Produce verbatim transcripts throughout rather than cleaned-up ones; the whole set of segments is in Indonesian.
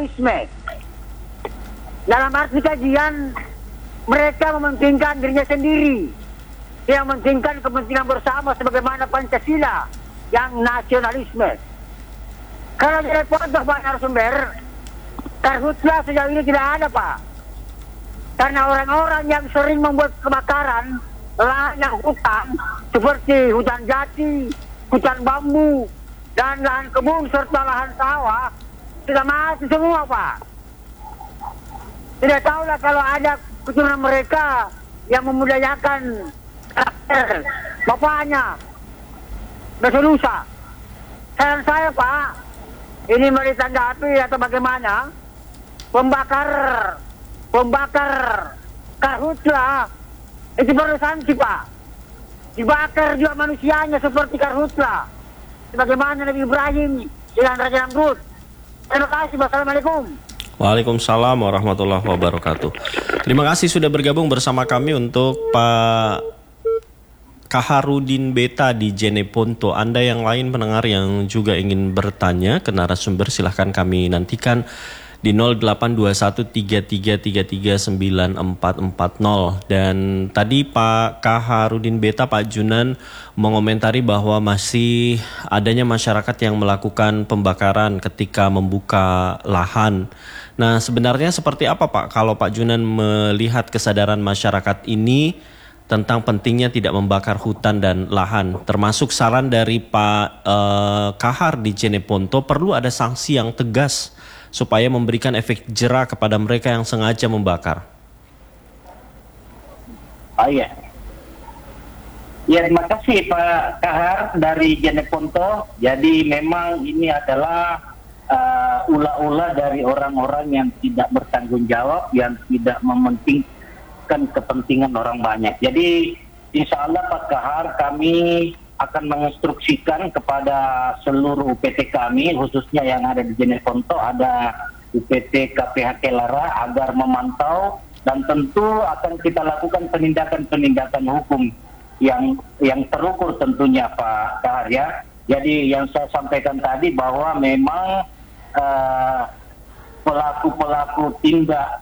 nasionalisme. Dalam arti kajian, mereka mementingkan dirinya sendiri, yang mementingkan kepentingan bersama sebagaimana Pancasila yang nasionalisme. Kalau dari Ponto Pak narasumber, karhutlah sejauh ini tidak ada Pak. Karena orang-orang yang sering membuat kebakaran lahan yang hutan seperti hutan jati, hutan bambu, dan lahan kebun serta lahan sawah sudah mati semua Pak. Tidak tahulah kalau ada keturunan mereka yang memudayakan karakter bapaknya berselusa. Saran saya Pak, ini mari tanggapi atau bagaimana pembakar pembakar karhutla itu perlu sanksi Pak. Dibakar juga manusianya seperti karhutla sebagaimana Nabi Ibrahim dengan Raja Namrud. Terima kasih. Wassalamualaikum. Waalaikumsalam warahmatullahi wabarakatuh. Terima kasih sudah bergabung bersama kami untuk Pak Kaharudin Beta di Jeneponto. Anda yang lain pendengar yang juga ingin bertanya ke narasumber, silahkan kami nantikan di nol delapan dua satu tiga tiga tiga tiga sembilan empat empat nol. Dan tadi Pak Kaharudin Beta, Pak Junan mengomentari bahwa masih adanya masyarakat yang melakukan pembakaran ketika membuka lahan. Nah, sebenarnya seperti apa Pak kalau Pak Junan melihat kesadaran masyarakat ini tentang pentingnya tidak membakar hutan dan lahan, termasuk saran dari Pak eh, Kahar di Jeneponto, perlu ada sanksi yang tegas supaya memberikan efek jera kepada mereka yang sengaja membakar. Oh iya. Ya, terima kasih Pak Kahar dari Jeneponto. Jadi memang ini adalah uh, ulah-ulah dari orang-orang yang tidak bertanggung jawab, yang tidak mementingkan kepentingan orang banyak. Jadi insya Allah Pak Kahar, kami akan menginstruksikan kepada seluruh U P T kami, khususnya yang ada di Jeneponto, ada U P T K P H Kelara, agar memantau dan tentu akan kita lakukan penindakan-penindakan hukum yang yang terukur tentunya Pak Kahar ya. Jadi yang saya sampaikan tadi bahwa memang uh, pelaku-pelaku tindak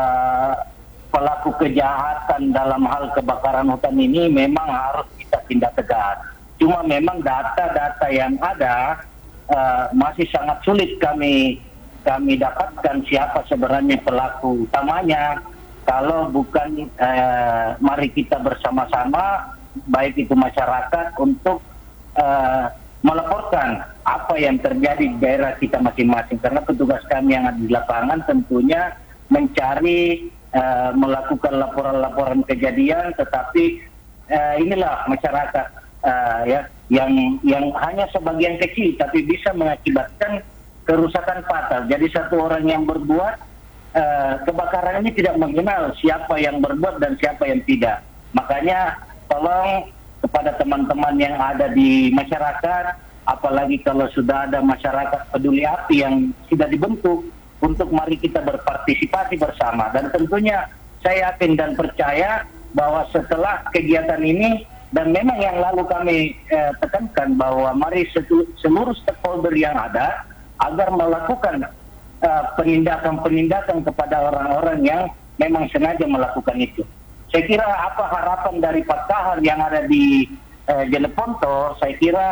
uh, pelaku kejahatan dalam hal kebakaran hutan ini memang harus kita tindak tegas. Cuma memang data-data yang ada uh, masih sangat sulit kami kami dapatkan siapa sebenarnya pelaku utamanya. Kalau bukan uh, mari kita bersama-sama, baik itu masyarakat, untuk uh, melaporkan apa yang terjadi di daerah kita masing-masing. Karena petugas kami yang ada di lapangan tentunya mencari, uh, melakukan laporan-laporan kejadian, tetapi uh, inilah masyarakat Uh, ya, yang yang hanya sebagian kecil tapi bisa mengakibatkan kerusakan fatal. Jadi satu orang yang berbuat uh, kebakaran ini tidak mengenal siapa yang berbuat dan siapa yang tidak. Makanya tolong kepada teman-teman yang ada di masyarakat, apalagi kalau sudah ada masyarakat peduli api yang sudah dibentuk, untuk mari kita berpartisipasi bersama. Dan tentunya saya yakin dan percaya bahwa setelah kegiatan ini, dan memang yang lalu kami eh, tekankan bahwa mari seluruh stakeholder yang ada agar melakukan eh, penindakan-penindakan kepada orang-orang yang memang sengaja melakukan itu. Saya kira apa harapan dari Pak Kahar yang ada di eh, Jeneponto, saya kira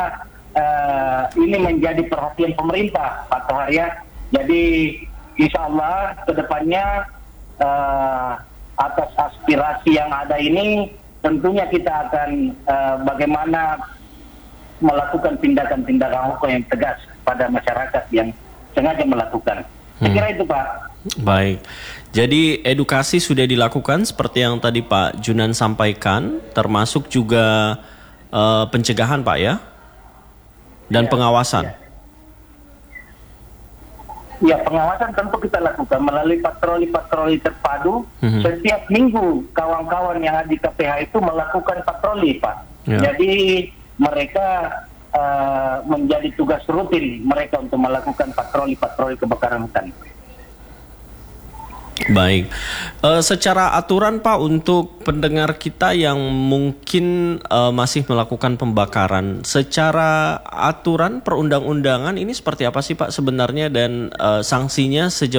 eh, ini menjadi perhatian pemerintah Pak Kahar ya. Jadi insya Allah ke depannya eh, atas aspirasi yang ada ini, tentunya kita akan uh, bagaimana melakukan tindakan-tindakan hukum yang tegas pada masyarakat yang sengaja melakukan. Saya Hmm. kira itu Pak. Baik, jadi edukasi sudah dilakukan seperti yang tadi Pak Junan sampaikan, termasuk juga uh, pencegahan Pak ya, dan Ya, pengawasan. ya. Ya, pengawasan tentu kita lakukan melalui patroli-patroli terpadu. Mm-hmm. Setiap minggu kawan-kawan yang ada di K P H itu melakukan patroli, Pak. Ya. Jadi mereka uh, menjadi tugas rutin mereka untuk melakukan patroli-patroli kebakaran hutan. Baik, uh, secara aturan Pak, untuk pendengar kita yang mungkin uh, masih melakukan pembakaran, secara aturan perundang-undangan ini seperti apa sih Pak sebenarnya, dan uh, sanksinya sejauh